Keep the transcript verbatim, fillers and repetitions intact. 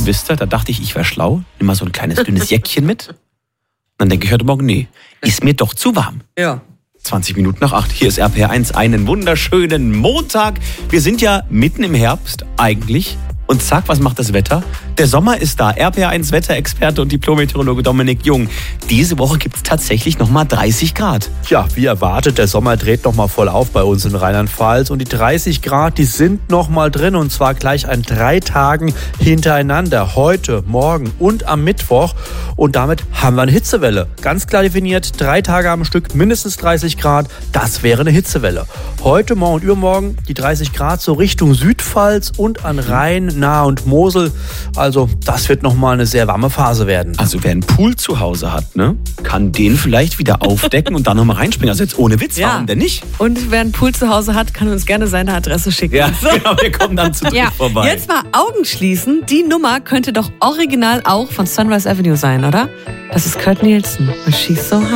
wisst ihr, da dachte ich, ich wäre schlau. Nimm mal so ein kleines, dünnes Jäckchen mit. Dann denke ich heute Morgen, nee, ist mir doch zu warm. Ja. zwanzig Minuten nach acht. Hier ist R P R eins, einen wunderschönen Montag. Wir sind ja mitten im Herbst eigentlich. Und zack, was macht das Wetter? Der Sommer ist da. R P R eins Wetterexperte und Diplom-Meteorologe Dominik Jung. Diese Woche gibt es tatsächlich nochmal dreißig Grad. Ja, wie erwartet, der Sommer dreht nochmal voll auf bei uns in Rheinland-Pfalz. Und die dreißig Grad, die sind nochmal drin. Und zwar gleich an drei Tagen hintereinander. Heute, morgen und am Mittwoch. Und damit haben wir eine Hitzewelle. Ganz klar definiert, drei Tage am Stück, mindestens dreißig Grad. Das wäre eine Hitzewelle. Heute, morgen und übermorgen die dreißig Grad so Richtung Südpfalz und an Rhein, Nahe und Mosel. Also das wird nochmal eine sehr warme Phase werden. Also wer einen Pool zu Hause hat, ne, kann den vielleicht wieder aufdecken und dann nochmal reinspringen. Also jetzt ohne Witz, Ja. warum denn nicht? Und wer einen Pool zu Hause hat, kann uns gerne seine Adresse schicken. Ja, So. genau, wir kommen dann zu dritt Ja, vorbei. jetzt mal Augen schließen. Die Nummer könnte doch original auch von Sunrise Avenue sein, oder? Das ist Kurt Nielsen. Und She's So High.